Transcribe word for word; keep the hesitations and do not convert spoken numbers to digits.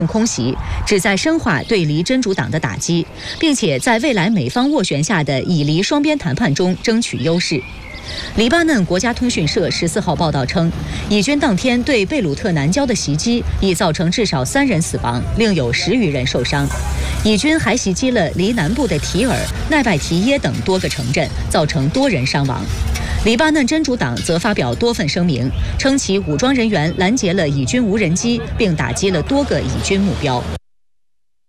空袭，旨在深化对黎真主党的打击，并且在未来美方斡旋下的以黎双边谈判中争取优势。黎巴嫩国家通讯社十四号报道称，以军当天对贝鲁特南郊的袭击已造成至少三人死亡，另有十余人受伤。以军还袭击了黎南部的提尔、奈拜提耶等多个城镇，造成多人伤亡。黎巴嫩真主党则发表多份声明，称其武装人员拦截了以军无人机，并打击了多个以军目标。